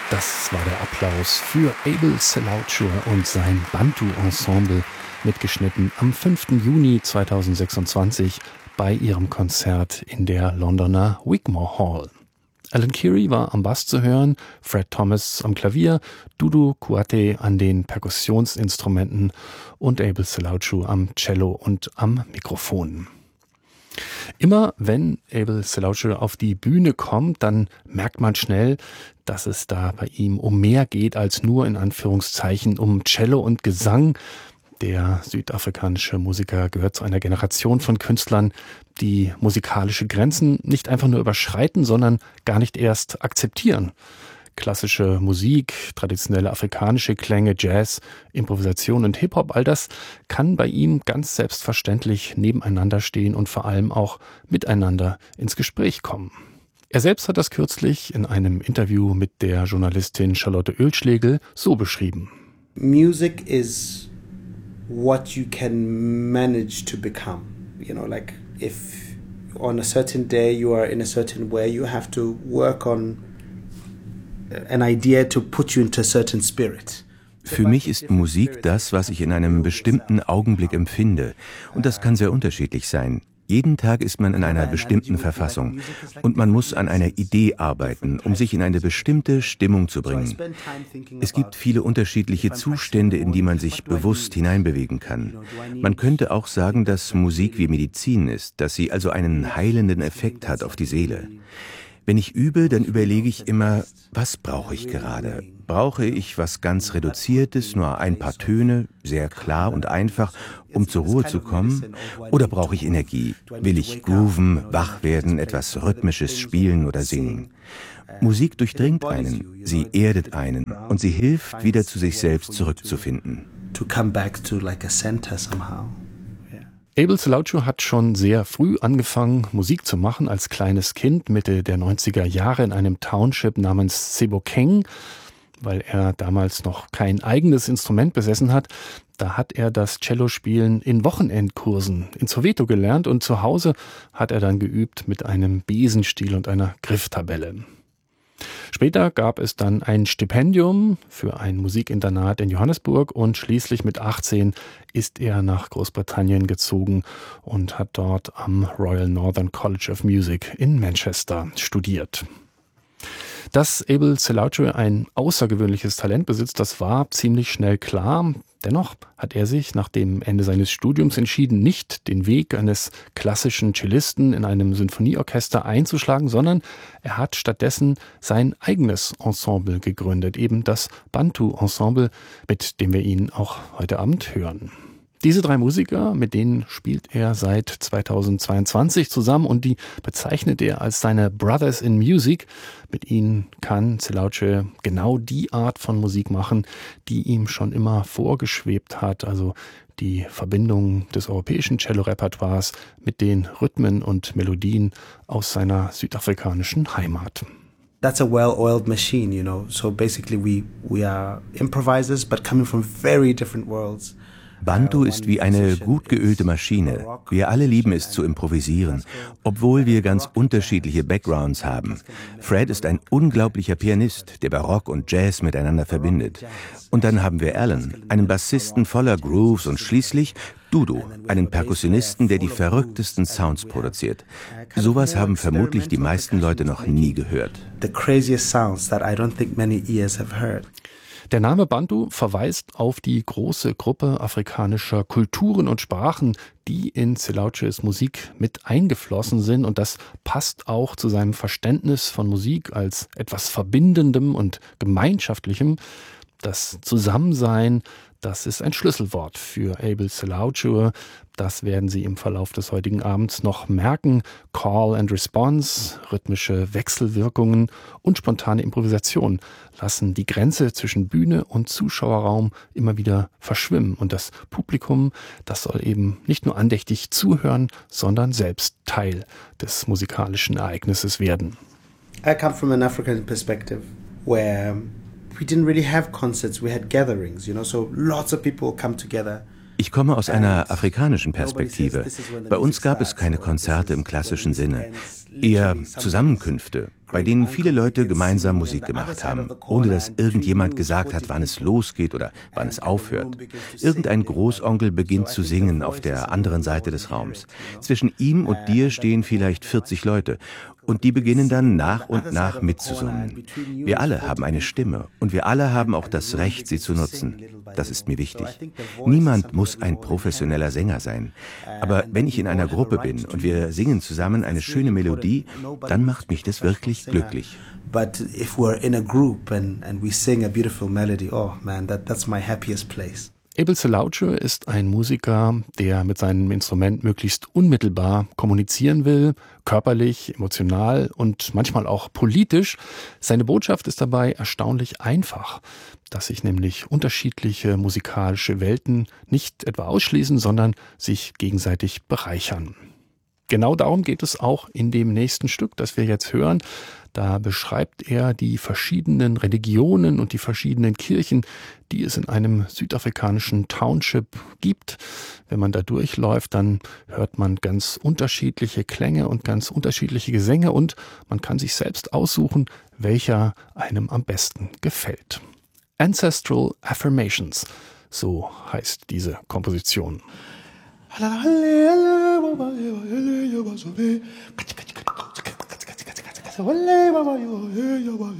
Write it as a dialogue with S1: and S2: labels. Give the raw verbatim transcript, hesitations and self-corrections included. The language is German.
S1: Das war der Applaus für Abel Selautschuh und sein Bantu-Ensemble, mitgeschnitten am fünften Juni zweitausendsechsundzwanzig bei ihrem Konzert in der Londoner Wigmore Hall. Alan Keary war am Bass zu hören, Fred Thomas am Klavier, Dudu Kuate an den Perkussionsinstrumenten und Abel Selautschuh am Cello und am Mikrofon. Immer wenn Abel Selautschuh auf die Bühne kommt, dann merkt man schnell, dass es da bei ihm um mehr geht als nur in Anführungszeichen um Cello und Gesang. Der südafrikanische Musiker gehört zu einer Generation von Künstlern, die musikalische Grenzen nicht einfach nur überschreiten, sondern gar nicht erst akzeptieren. Klassische Musik, traditionelle afrikanische Klänge, Jazz, Improvisation und Hip-Hop, all das kann bei ihm ganz selbstverständlich nebeneinander stehen und vor allem auch miteinander ins Gespräch kommen. Er selbst hat das kürzlich in einem Interview mit der Journalistin Charlotte Oelschlegel so beschrieben.
S2: Music is what you can manage to become. You know, like if on a certain day you are in a certain way, you have to work on an idea to put you into a certain spirit.
S3: Für mich ist Musik das, was ich in einem bestimmten Augenblick empfinde. Und das kann sehr unterschiedlich sein. Jeden Tag ist man in einer bestimmten Verfassung und man muss an einer Idee arbeiten, um sich in eine bestimmte Stimmung zu bringen. Es gibt viele unterschiedliche Zustände, in die man sich bewusst hineinbewegen kann. Man könnte auch sagen, dass Musik wie Medizin ist, dass sie also einen heilenden Effekt hat auf die Seele. Wenn ich übe, dann überlege ich immer, was brauche ich gerade? Brauche ich was ganz Reduziertes, nur ein paar Töne, sehr klar und einfach, um zur Ruhe zu kommen? Oder brauche ich Energie? Will ich grooven, wach werden, etwas Rhythmisches spielen oder singen? Musik durchdringt einen, sie erdet einen und sie hilft, wieder zu sich selbst zurückzufinden.
S2: To come back to like a center somehow.
S1: Abel Selautschuh hat schon sehr früh angefangen, Musik zu machen, als kleines Kind, Mitte der neunziger Jahre in einem Township namens Sebokeng, weil er damals noch kein eigenes Instrument besessen hat. Da hat er das Cellospielen in Wochenendkursen in Soweto gelernt und zu Hause hat er dann geübt mit einem Besenstiel und einer Grifftabelle. Später gab es dann ein Stipendium für ein Musikinternat in Johannesburg und schließlich mit achtzehn ist er nach Großbritannien gezogen und hat dort am Royal Northern College of Music in Manchester studiert. Dass Abel Selautschuh ein außergewöhnliches Talent besitzt, das war ziemlich schnell klar. Dennoch hat er sich nach dem Ende seines Studiums entschieden, nicht den Weg eines klassischen Cellisten in einem Sinfonieorchester einzuschlagen, sondern er hat stattdessen sein eigenes Ensemble gegründet, eben das Bantu-Ensemble, mit dem wir ihn auch heute Abend hören. Diese drei Musiker, mit denen spielt er seit zweitausendzweiundzwanzig zusammen und die bezeichnet er als seine Brothers in Music. Mit ihnen kann Selautschuh genau die Art von Musik machen, die ihm schon immer vorgeschwebt hat, also die Verbindung des europäischen Cello-Repertoires mit den Rhythmen und Melodien aus seiner südafrikanischen Heimat.
S2: That's a well-oiled machine, you know. So basically we we are improvisers, but coming from very different worlds.
S3: Bantu ist wie eine gut geölte Maschine. Wir alle lieben es zu improvisieren, obwohl wir ganz unterschiedliche Backgrounds haben. Fred ist ein unglaublicher Pianist, der Barock und Jazz miteinander verbindet. Und dann haben wir Alan, einen Bassisten voller Grooves und schließlich Dudu, einen Perkussionisten, der die verrücktesten Sounds produziert. Sowas haben vermutlich die meisten Leute noch nie gehört.
S2: The craziest sounds that I don't think many ears have heard.
S1: Der Name Bantu verweist auf die große Gruppe afrikanischer Kulturen und Sprachen, die in Selautschuhs Musik mit eingeflossen sind. Und das passt auch zu seinem Verständnis von Musik als etwas Verbindendem und Gemeinschaftlichem. Das Zusammensein, das ist ein Schlüsselwort für Abel Selautschuh. Das werden Sie im Verlauf des heutigen Abends noch merken. Call and Response, rhythmische Wechselwirkungen und spontane Improvisation lassen die Grenze zwischen Bühne und Zuschauerraum immer wieder verschwimmen. Und das Publikum, das soll eben nicht nur andächtig zuhören, sondern selbst Teil des musikalischen Ereignisses werden.
S2: I come from an African perspective where we didn't really have concerts, we had gatherings, you know, so lots of people come together.
S3: Ich komme aus einer afrikanischen Perspektive. Bei uns gab es keine Konzerte im klassischen Sinne, eher Zusammenkünfte. bei denen viele Leute gemeinsam Musik gemacht haben, ohne dass irgendjemand gesagt hat, wann es losgeht oder wann es aufhört. Irgendein Großonkel beginnt zu singen auf der anderen Seite des Raums. Zwischen ihm und dir stehen vielleicht vierzig Leute. Und die beginnen dann nach und nach mitzusummen. Wir alle haben eine Stimme und wir alle haben auch das Recht, sie zu nutzen. Das ist mir wichtig. Niemand muss ein professioneller Sänger sein. Aber wenn ich in einer Gruppe bin und wir singen zusammen eine schöne Melodie, dann macht mich das wirklich glücklich.
S2: But if we're in a group and, and we sing a beautiful melody, oh man, that, that's my happiest place.
S1: Abel Sloucher ist ein Musiker, der mit seinem Instrument möglichst unmittelbar kommunizieren will, körperlich, emotional und manchmal auch politisch. Seine Botschaft ist dabei erstaunlich einfach, dass sich nämlich unterschiedliche musikalische Welten nicht etwa ausschließen, sondern sich gegenseitig bereichern. Genau darum geht es auch in dem nächsten Stück, das wir jetzt hören. Da beschreibt er die verschiedenen Religionen und die verschiedenen Kirchen, die es in einem südafrikanischen Township gibt. Wenn man da durchläuft, dann hört man ganz unterschiedliche Klänge und ganz unterschiedliche Gesänge und man kann sich selbst aussuchen, welcher einem am besten gefällt. Ancestral Affirmations, so heißt diese Komposition.